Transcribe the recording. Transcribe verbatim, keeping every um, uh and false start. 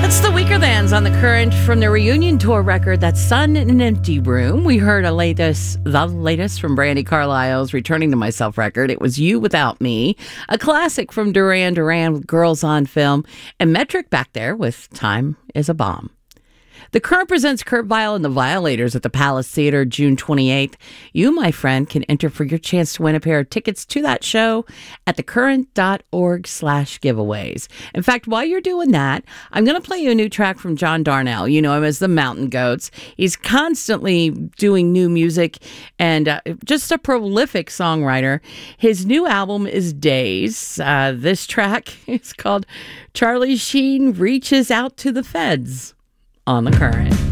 That's the Weaker Thans on The Current from their reunion tour record, That Sun in an Empty Room. We heard a latest, the latest from Brandi Carlile's Returning to Myself record. It was You Without Me, a classic from Duran Duran with Girls on Film, and Metric back there with Time is a Bomb. The Current presents Kurt Vile and the Violators at the Palace Theater June twenty-eighth. You, my friend, can enter for your chance to win a pair of tickets to that show at thecurrent.org slash giveaways. In fact, while you're doing that, I'm going to play you a new track from John Darnielle. You know him as the Mountain Goats. He's constantly doing new music and uh, just a prolific songwriter. His new album is Days. Uh, this track is called Charlie Sheen Reaches Out to the Feds on The Current.